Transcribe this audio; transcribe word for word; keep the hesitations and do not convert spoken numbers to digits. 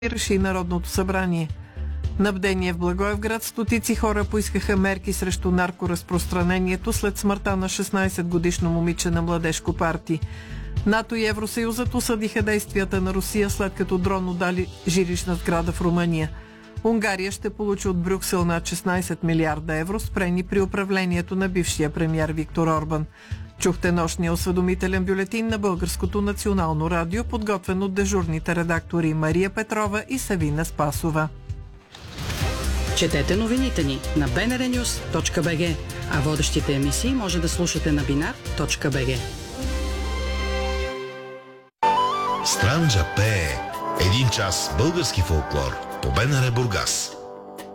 реши Народното събрание. На бдение в Благоевград стотици хора поискаха мерки срещу наркоразпространението след смъртта на шестнайсетгодишно момиче на младежко парти. НАТО и Евросъюзът осъдиха действията на Русия, след като дрон удали жилищна сграда в Румъния. Унгария ще получи от Брюксел над шестнайсет милиарда евро, спрени при управлението на бившия премиер Виктор Орбан. Чухте нощния осведомителен бюлетин на Българското национално радио, подготвен от дежурните редактори Мария Петрова и Савина Спасова. Четете новините ни на би ен ар нюз точка би джи, а водещите емисии може да слушате на бинар точка би джи. Странджа пее. Един час български фолклор по БНР Бургас.